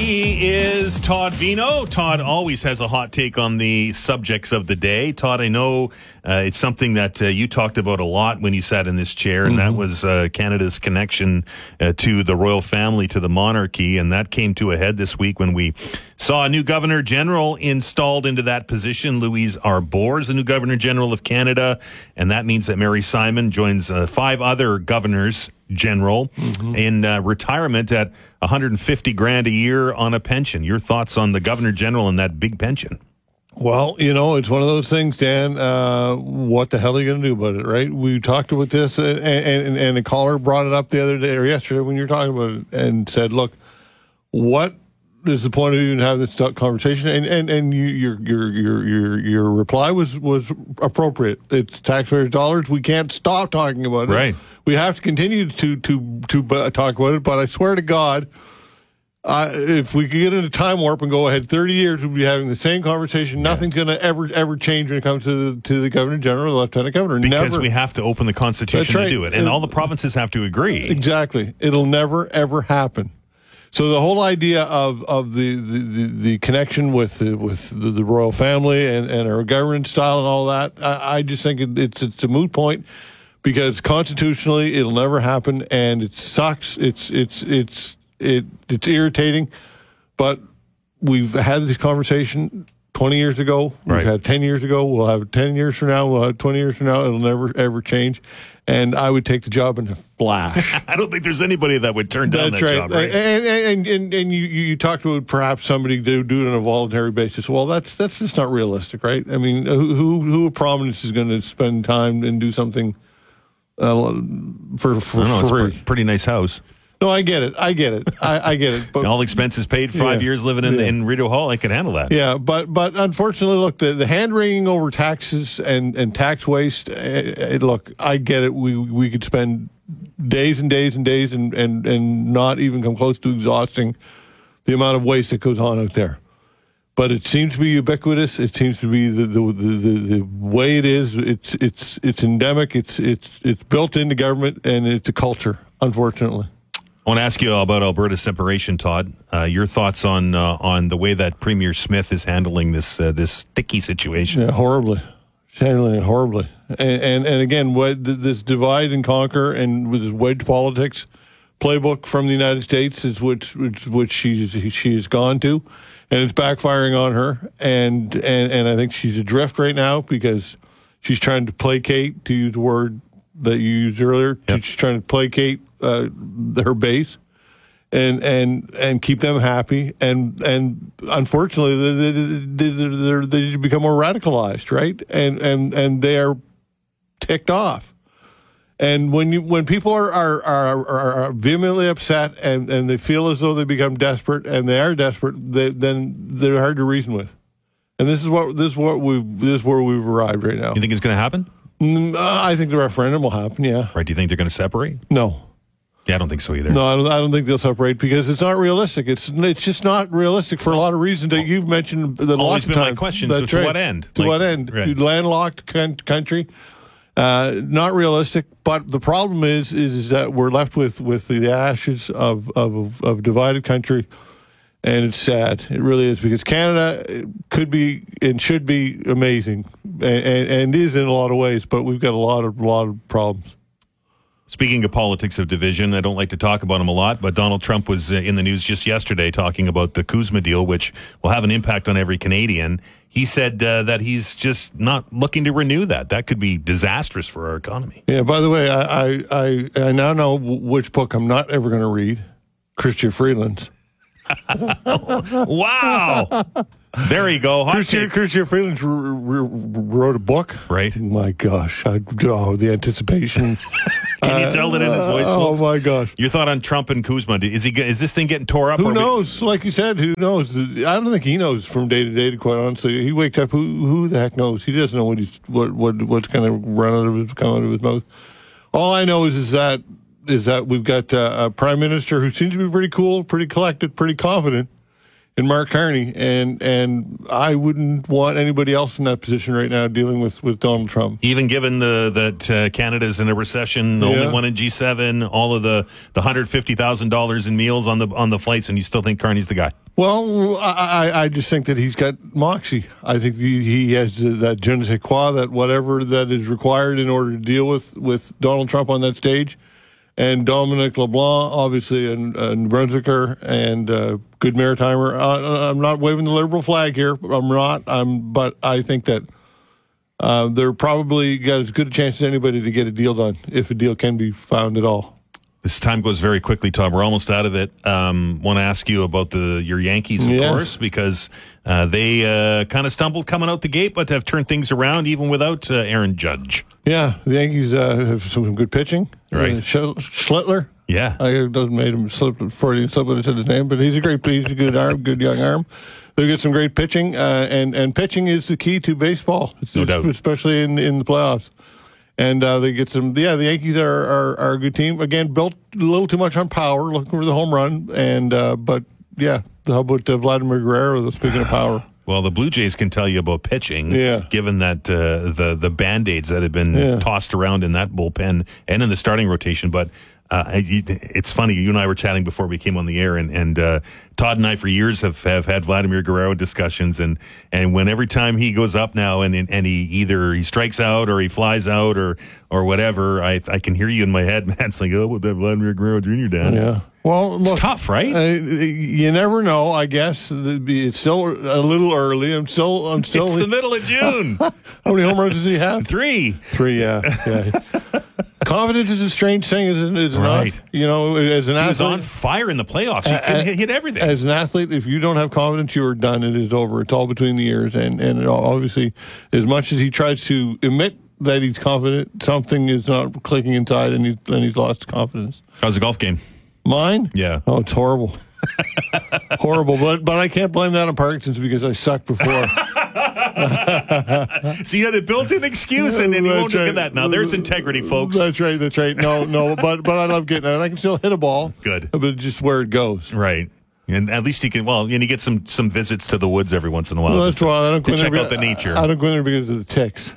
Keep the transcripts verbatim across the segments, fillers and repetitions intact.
He is Todd Vino. Todd always has a hot take on the subjects of the day. Todd, I know uh, it's something that uh, you talked about a lot when you sat in this chair, and mm-hmm. that was uh, Canada's connection uh, to the royal family, to the monarchy, and that came to a head this week when we saw a new Governor General installed into that position. Louise Arbour is the new Governor General of Canada, and that means that Mary Simon joins uh, five other governors general mm-hmm. in uh, retirement at one hundred fifty grand a year on a pension. Your thoughts on the Governor General and that big pension? Well, you know, it's one of those things, Dan. Uh, what the hell are you going to do about it, right? We talked about this, and, and, and a caller brought it up the other day or yesterday when you were talking about it and said, look, what is the point of even having this conversation? And and and you, your your your your your reply was was appropriate. It's taxpayers' dollars. We can't stop talking about it. Right. We have to continue to to to talk about it. But I swear to God, uh, if we could get into time warp and go ahead thirty years, we'd be having the same conversation. Yeah. Nothing's going to ever ever change when it comes to the to the Governor General, the Lieutenant Governor. Because never. We have to open the Constitution right. to do it, and it, all the provinces have to agree. Exactly. It'll never ever happen. So the whole idea of, of the, the, the, the connection with the, with the, the royal family and, and our governance style and all that, I, I just think it, it's it's a moot point because constitutionally it'll never happen, and it sucks. It's it's it's it it's irritating, but we've had this conversation twenty years ago. We've right. had ten years ago. We'll have it ten years from now. We'll have twenty years from now. It'll never ever change. And I would take the job in a flash. I don't think there's anybody that would turn down That's that right. job, right? And and, and, and you, you talked about perhaps somebody do, do it on a voluntary basis. Well, that's that's just not realistic, right? I mean, who who, who of prominence is going to spend time and do something uh, for, for I know, free? It's a pretty nice house. No, I get it. I get it. I, I get it. But all expenses paid, five yeah, years living in, yeah. in Rideau Hall, I could handle that. Yeah, but but unfortunately, look, the, the hand-wringing over taxes and, and tax waste, uh, look, I get it. We we could spend days and days and days and, and, and not even come close to exhausting the amount of waste that goes on out there. But it seems to be ubiquitous. It seems to be the the, the, the, the way it is. It's it's it's endemic. It's it's it's built into government, and it's a culture, unfortunately. I want to ask you about Alberta's separation, Todd. Uh, your thoughts on uh, on the way that Premier Smith is handling this uh, this sticky situation? Yeah, horribly. She's handling it horribly. And and, and again, what, this divide and conquer and with this wedge politics playbook from the United States is which which, which she's she has gone to, and it's backfiring on her. And, and and I think she's adrift right now because she's trying to placate, to use the word that you used earlier. Yep. She's trying to placate Uh, her base and and and keep them happy, and and unfortunately they, they, they, they become more radicalized, right? And and and they are ticked off. And when you when people are are, are, are vehemently upset and, and they feel as though they become desperate, and they are desperate, they, then they're hard to reason with. And this is what this is what we this is where we've arrived right now. You think it's going to happen? Mm, I think the referendum will happen. Yeah. Right. Do you think they're going to separate? No. Yeah, I don't think so either. No, I don't, I don't think they'll separate because it's not realistic. It's it's just not realistic for a lot of reasons that you've mentioned. The Always lots been of times. my question. That's so to right. what end? To like, what end? Right. Landlocked country, uh, not realistic. But the problem is, is is that we're left with, with the ashes of of of divided country, and it's sad. It really is because Canada could be and should be amazing, and, and, and is in a lot of ways. But we've got a lot of lot of problems. Speaking of politics of division, I don't like to talk about him a lot, but Donald Trump was uh, in the news just yesterday talking about the Kuzma deal, which will have an impact on every Canadian. He said uh, that he's just not looking to renew that. That could be disastrous for our economy. Yeah, by the way, I I, I, I now know which book I'm not ever going to read, Chrystia Freeland's. Wow. There you go. Chrystia, Chrystia Freeland r- r- wrote a book. Right. My gosh. I, oh, the anticipation. Can you tell it in his voice? Uh, oh, my gosh. Your thought on Trump and Kuzma? Is he? Is this thing getting tore up? Who knows? We- like you said, who knows? I don't think he knows from day to day, quite honestly. He wakes up, who who the heck knows? He doesn't know what he's what, what what's going to run out of his, come out of his mouth. All I know is, is that is that we've got uh, a prime minister who seems to be pretty cool, pretty collected, pretty confident in Mark Carney, and and I wouldn't want anybody else in that position right now dealing with, with Donald Trump. Even given the that uh, Canada's in a recession, the yeah. only one in G seven, all of the the one hundred fifty thousand dollars in meals on the on the flights, and you still think Carney's the guy? Well, I, I just think that he's got moxie. I think he, he has that je ne sais quoi, that whatever that is required in order to deal with, with Donald Trump on that stage. And Dominic LeBlanc, obviously, and, and Brunswicker, and uh, good Maritimer. Uh, I'm not waving the Liberal flag here. I'm not. I'm, but I think that uh, they're probably got as good a chance as anybody to get a deal done, if a deal can be found at all. This time goes very quickly, Tom. We're almost out of it. Um, want to ask you about the your Yankees, of yes. course, because uh, they uh, kind of stumbled coming out the gate, but have turned things around even without uh, Aaron Judge. Yeah, the Yankees uh, have some good pitching. Right, uh, Schlittler. Yeah, I doesn't made him slip Freudian slip when I said his name, but he's a great, he's a good arm, good young arm. They get some great pitching, uh, and and pitching is the key to baseball, no doubt, especially in in the playoffs. And uh, they get some, yeah, the Yankees are, are, are a good team. Again, built a little too much on power, looking for the home run. And uh, But, yeah, how about uh, Vladimir Guerrero, speaking of power? Well, the Blue Jays can tell you about pitching, yeah. given that uh, the, the Band-Aids that have been yeah. tossed around in that bullpen and in the starting rotation. But uh, it's funny, you and I were chatting before we came on the air, and, and uh, Todd and I for years have, have had Vladimir Guerrero discussions, and, and when every time he goes up now and and he either he strikes out or he flies out or or whatever, I I can hear you in my head, man. It's like, oh, with that Vladimir Guerrero Junior down. Yeah. Well, it's look, tough, right? Uh, you never know. I guess it's still a little early. I'm still. I'm still. It's the middle of June. How many home runs does he have? Three. Three. Yeah. Yeah. Confidence is a strange thing, isn't it? Right. Not, you know, as an he athlete, was on fire in the playoffs. He uh, could hit everything. As an athlete, if you don't have confidence, you are done. It is over. It's all between the ears, and and it obviously, as much as he tries to admit that he's confident, something is not clicking inside, and he's and he's lost confidence. How's the golf game? Mine? Yeah. Oh, it's horrible. Horrible, but but I can't blame that on Parkinson's because I sucked before. So you had a built-in excuse, and then you That's won't look right. at that. Now there's integrity, folks. That's right. That's right. No, no, but but I love getting it. I can still hit a ball. Good, but just where it goes. Right. And at least he can. Well, and he gets some some visits to the woods every once in a while. Well, that's why I don't to go check there out the nature. I don't go in there because of the ticks.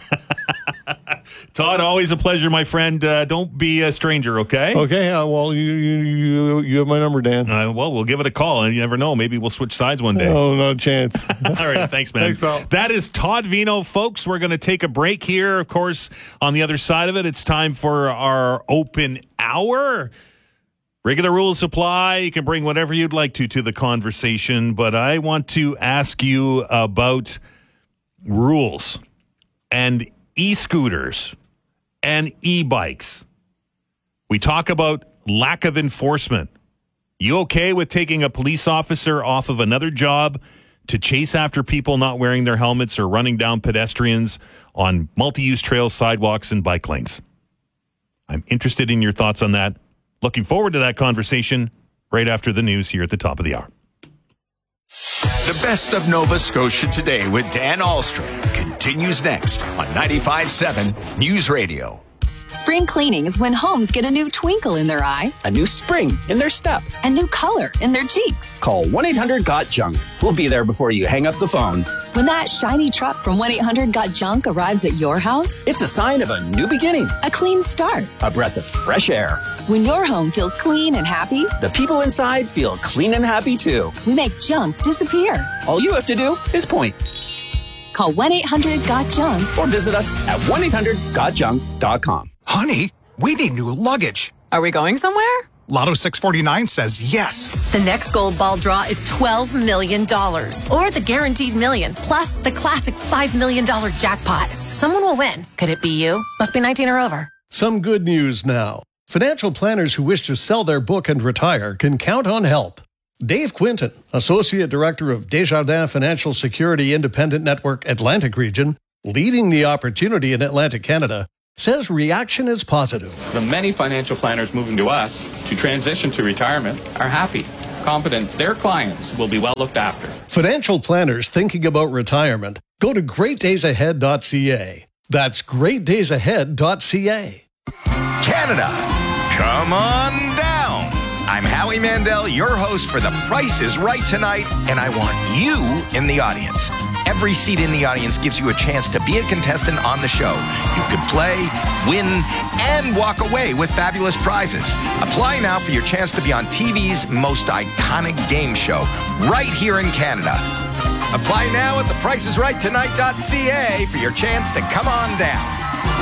Todd, always a pleasure, my friend. Uh, don't be a stranger, okay? Okay. Uh, well, you you you you have my number, Dan. Uh, well, we'll give it a call, and you never know. Maybe we'll switch sides one day. Oh, no chance. All right. Thanks, man. Thanks, pal. That is Todd Vino, folks. We're going to take a break here. Of course, on the other side of it, it's time for our open hour. Regular rules apply. You can bring whatever you'd like to to the conversation, but I want to ask you about rules and e-scooters and e-bikes. We talk about lack of enforcement. You okay with taking a police officer off of another job to chase after people not wearing their helmets or running down pedestrians on multi-use trails, sidewalks, and bike lanes? I'm interested in your thoughts on that. Looking forward to that conversation right after the news here at the top of the hour. The best of Nova Scotia today with Dan Ahlstrom continues next on ninety-five point seven News Radio. Spring cleaning is when homes get a new twinkle in their eye, a new spring in their step, a new color in their cheeks. Call one eight hundred got junk. We'll be there before you hang up the phone. When that shiny truck from one eight hundred got junk arrives at your house, it's a sign of a new beginning, a clean start, a breath of fresh air. When your home feels clean and happy, the people inside feel clean and happy too. We make junk disappear. All you have to do is point. Call one eight hundred got junk or visit us at one eight hundred got junk dot com. Honey, we need new luggage. Are we going somewhere? Lotto six forty-nine says yes. The next gold ball draw is twelve million dollars. Or the guaranteed million, plus the classic five million dollars jackpot. Someone will win. Could it be you? Must be nineteen or over. Some good news now. Financial planners who wish to sell their book and retire can count on help. Dave Quinton, Associate Director of Desjardins Financial Security Independent Network Atlantic Region, leading the opportunity in Atlantic Canada, says reaction is positive. The many financial planners moving to us to transition to retirement are happy, confident their clients will be well looked after. Financial planners thinking about retirement, go to great days ahead dot c a. That's great days ahead dot c a. Canada, come on down. I'm Howie Mandel, your host for The Price is Right tonight, and I want you in the audience. Every seat in the audience gives you a chance to be a contestant on the show. You could play, win, and walk away with fabulous prizes. Apply now for your chance to be on T V's most iconic game show, right here in Canada. Apply now at the price is right tonight dot c a for your chance to come on down.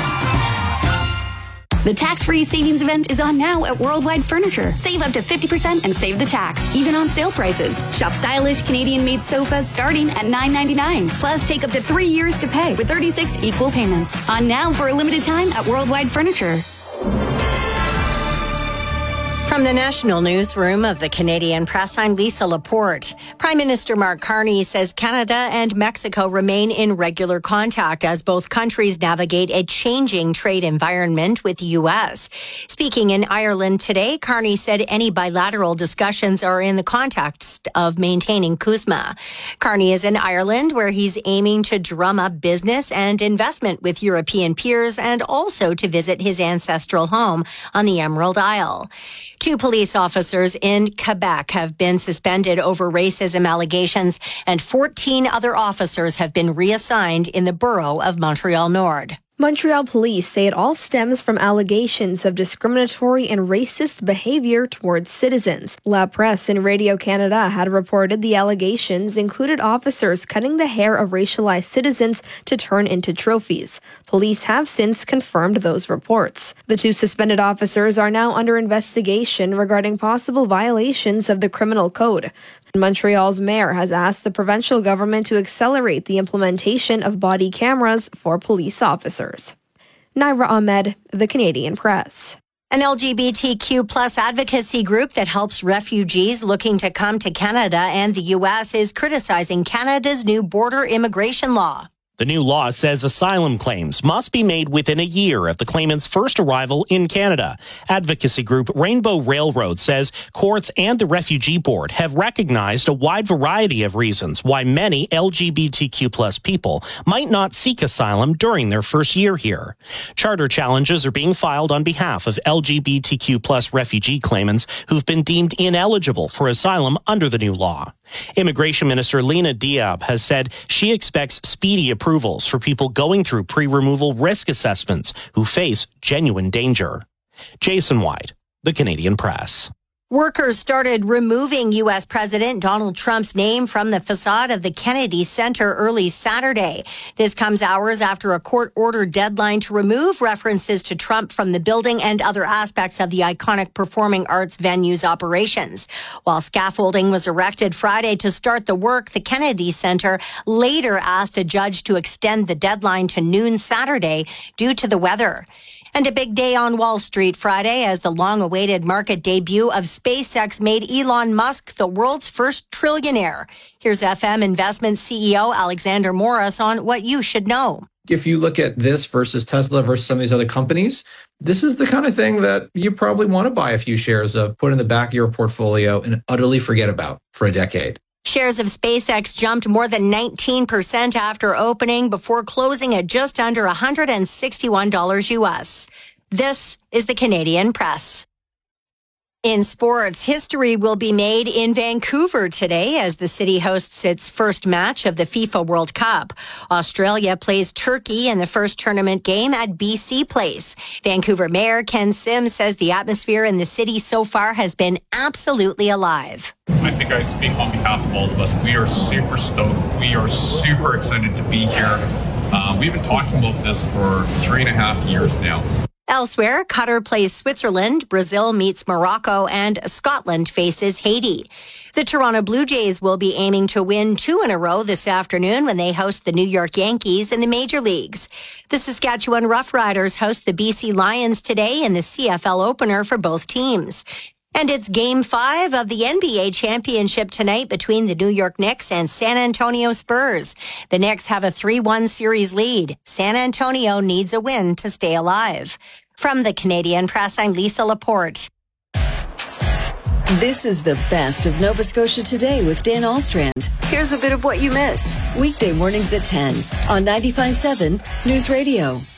The tax-free savings event is on now at Worldwide Furniture. Save up to fifty percent and save the tax, even on sale prices. Shop stylish Canadian-made sofas starting at nine ninety-nine. Plus, take up to three years to pay with thirty-six equal payments. On now for a limited time at Worldwide Furniture. From the National Newsroom of the Canadian Press, I'm Lisa Laporte. Prime Minister Mark Carney says Canada and Mexico remain in regular contact as both countries navigate a changing trade environment with the U S. Speaking in Ireland today, Carney said any bilateral discussions are in the context of maintaining CUSMA. Carney is in Ireland, where he's aiming to drum up business and investment with European peers and also to visit his ancestral home on the Emerald Isle. Two police officers in Quebec have been suspended over racism allegations, and fourteen other officers have been reassigned in the borough of Montreal Nord. Montreal police say it all stems from allegations of discriminatory and racist behavior towards citizens. La Presse and Radio-Canada had reported the allegations included officers cutting the hair of racialized citizens to turn into trophies. Police have since confirmed those reports. The two suspended officers are now under investigation regarding possible violations of the criminal code. Montreal's mayor has asked the provincial government to accelerate the implementation of body cameras for police officers. Naira Ahmed, The Canadian Press. An L G B T Q plus advocacy group that helps refugees looking to come to Canada and the U S is criticizing Canada's new border immigration law. The new law says asylum claims must be made within a year of the claimant's first arrival in Canada. Advocacy group Rainbow Railroad says courts and the Refugee Board have recognized a wide variety of reasons why many L G B T Q plus people might not seek asylum during their first year here. Charter challenges are being filed on behalf of L G B T Q plus refugee claimants who've been deemed ineligible for asylum under the new law. Immigration Minister Lena Diab has said she expects speedy approvals for people going through pre-removal risk assessments who face genuine danger. Jason White, The Canadian Press. Workers started removing U S President Donald Trump's name from the facade of the Kennedy Center early Saturday. This comes hours after a court-ordered deadline to remove references to Trump from the building and other aspects of the iconic performing arts venue's operations. While scaffolding was erected Friday to start the work, the Kennedy Center later asked a judge to extend the deadline to noon Saturday due to the weather. And a big day on Wall Street Friday as the long-awaited market debut of SpaceX made Elon Musk the world's first trillionaire. Here's F M Investment C E O Alexander Morris on what you should know. If you look at this versus Tesla versus some of these other companies, this is the kind of thing that you probably want to buy a few shares of, put in the back of your portfolio, and utterly forget about for a decade. Shares of SpaceX jumped more than nineteen percent after opening before closing at just under one hundred sixty-one dollars U S. This is the Canadian Press. In sports, history will be made in Vancouver today as the city hosts its first match of the FIFA World Cup. Australia plays Turkey in the first tournament game at B C Place. Vancouver Mayor Ken Sims says the atmosphere in the city so far has been absolutely alive. I think I speak on behalf of all of us. We are super stoked. We are super excited to be here. Um, we've been talking about this for three and a half years now. Elsewhere, Qatar plays Switzerland, Brazil meets Morocco, and Scotland faces Haiti. The Toronto Blue Jays will be aiming to win two in a row this afternoon when they host the New York Yankees in the major leagues. The Saskatchewan Roughriders host the B C Lions today in the C F L opener for both teams. And it's Game five of the N B A championship tonight between the New York Knicks and San Antonio Spurs. The Knicks have a three one series lead. San Antonio needs a win to stay alive. From the Canadian Press, I'm Lisa Laporte. This is the best of Nova Scotia Today with Dan Alstrand. Here's a bit of what you missed. Weekday mornings at ten on ninety-five point seven News Radio.